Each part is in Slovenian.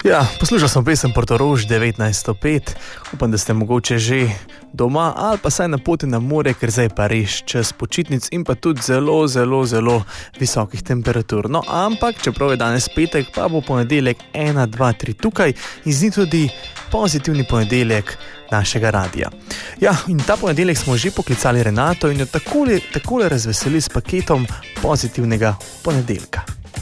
Ja, poslušal sem pesem Portorož 1905, upam, da ste mogoče že doma ali pa saj na poti na more, ker zdaj pa res čas počitnic in pa tudi zelo visokih temperatur. No, ampak čeprav je danes petek, pa bo ponedeljek 1, 2, 3 tukaj in z njim tudi pozitivni ponedeljek našega radia. Ja, in ta ponedeljek smo že poklicali Renato in jo takole razveselili s paketom pozitivnega ponedeljka.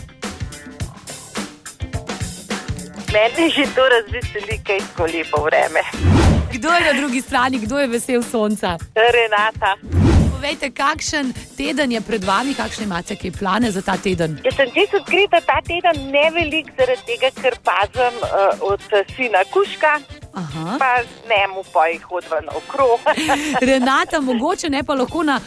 Mene že to razveseli, kaj tako lepo vreme. Kdo je na drugi strani, kdo je vesel sonca? Renata. Povejte, kakšen teden je pred vami, kakšne imate kaj plane za ta teden? Jaz sem čisto odkrita ta teden ne velik zaradi tega, ker pazim od sina kužka. Aha. Pa z njemu pa jih hodva na okrog. Renata, mogoče ne pa lahko na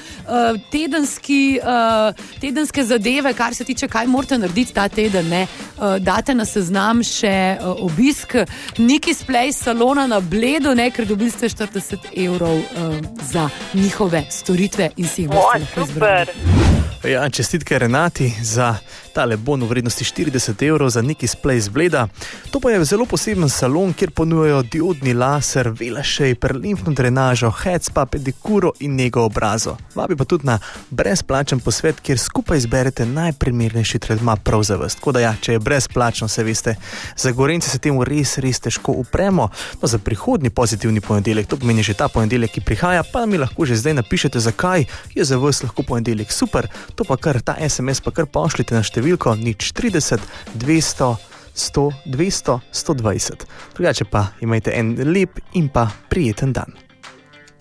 tedenske zadeve, kar se tiče, kaj morate narediti ta teden, ne? Date na seznam še obisk Nikis Place salona na Bledu, ne? Ker dobili ste 40 € za njihove storitve in si jih boste lahko izbrali. Ja, čestitke Renati za tale bon v vrednosti 40 € za Nikis Place Bleda. To pa je zelo poseben salon, kjer ponujajo diodni laser, velašejper, limfno drenažo, head spa, pedikuro in nego obrazo. Vabi pa tudi na brezplačen posvet, kjer skupaj izberete najprimernejši tretma prav za vas. Tako da ja, če je brezplačno, se veste, za Gorenjce se temu res težko upremo. No, za prihodnji pozitivni ponedeljek, to pomeni že ta ponedeljek, ki prihaja, pa mi lahko že zdaj napišete, zakaj je za vas lahko ponedeljek super. To pa kar ta SMS pa kar pošljite na številko 030 200 100 200 120. Drugače pa imajte en lep in pa prijeten dan.